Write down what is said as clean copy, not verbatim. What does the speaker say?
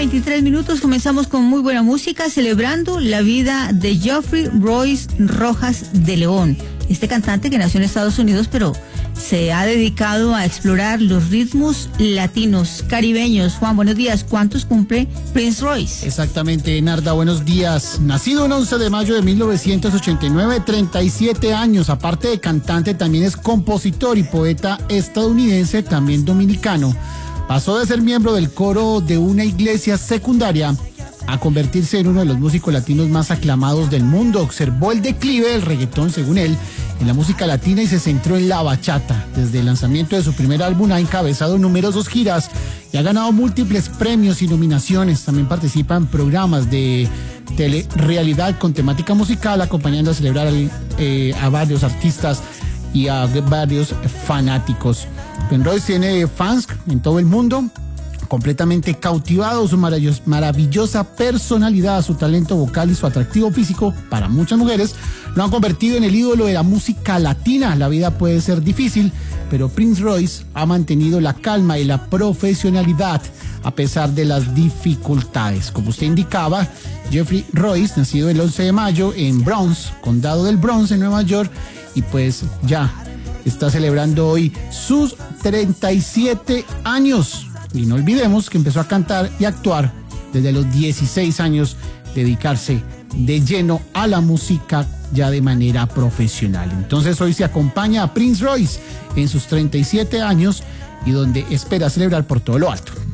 7:23. Comenzamos con muy buena música, celebrando la vida de Geoffrey Royce Rojas de León. Este cantante que nació en Estados Unidos, pero se ha dedicado a explorar los ritmos latinos, caribeños. Juan, buenos días. ¿Cuántos cumple Prince Royce? Exactamente, Narda, buenos días. Nacido el 11 de mayo de 1989, 37 años. Aparte de cantante, también es compositor y poeta estadounidense, también dominicano. Pasó de ser miembro del coro de una iglesia secundaria a convertirse en uno de los músicos latinos más aclamados del mundo. Observó el declive del reggaetón, según él, en la música latina y se centró en la bachata. Desde el lanzamiento de su primer álbum ha encabezado numerosas giras y ha ganado múltiples premios y nominaciones. También participa en programas de telerrealidad con temática musical, acompañando a celebrar a varios artistas y a varios fanáticos. Prince Royce tiene fans en todo el mundo, completamente cautivado. Su maravillosa personalidad, su talento vocal y su atractivo físico para muchas mujeres lo han convertido en el ídolo de la música latina. La vida puede ser difícil, pero Prince Royce ha mantenido la calma y la profesionalidad a pesar de las dificultades. Como usted indicaba, Geoffrey Royce, nacido el 11 de mayo en Bronx, condado del Bronx, en Nueva York, y pues ya está celebrando hoy sus 37 años. Y no olvidemos que empezó a cantar y actuar desde los 16 años, dedicarse de lleno a la música ya de manera profesional. Entonces hoy se acompaña a Prince Royce en sus 37 años y donde espera celebrar por todo lo alto.